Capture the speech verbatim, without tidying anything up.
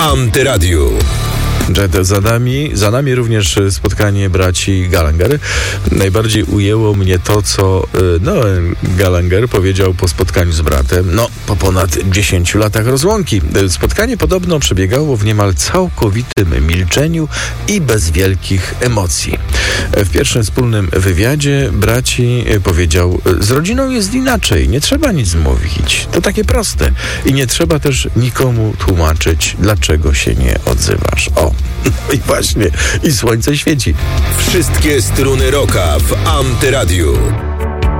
Antyradiu. Za nami, za nami również spotkanie braci Gallagher. Najbardziej ujęło mnie to, co Noel Gallagher powiedział po spotkaniu z bratem, no po ponad dziesięciu latach rozłąki. Spotkanie podobno przebiegało w niemal całkowitym milczeniu i bez wielkich emocji. W pierwszym wspólnym wywiadzie braci powiedział: z rodziną jest inaczej, nie trzeba nic mówić. To takie proste. I nie trzeba też nikomu tłumaczyć, dlaczego się nie odzywasz. O, no i właśnie, i słońce świeci. Wszystkie struny rocka w Antyradiu.